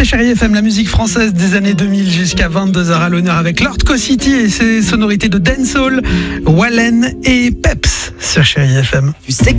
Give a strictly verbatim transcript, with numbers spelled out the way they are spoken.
c'est Chérie F M, la musique française des années deux mille jusqu'à vingt-deux heures à l'honneur avec Lord Co-City et ses sonorités de dancehall, Wallen et Peps sur Chérie F M. Tu sais